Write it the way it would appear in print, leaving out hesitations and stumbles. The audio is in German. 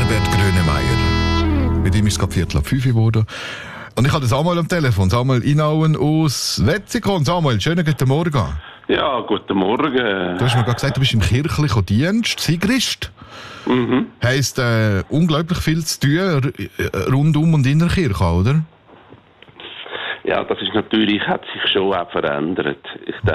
Herbert Grönemeyer. Mit ihm ist es gerade 4:45 geworden. Und ich habe den Samuel am Telefon. Samuel Inauen aus Wetzikon. Samuel, schönen guten Morgen. Ja, guten Morgen. Du hast mir gerade gesagt, du bist im kirchlichen Dienst, Sigrist. Heisst unglaublich viel zu tun rundum und in der Kirche, oder? Ja, das ist natürlich, hat sich schon auch verändert. Ich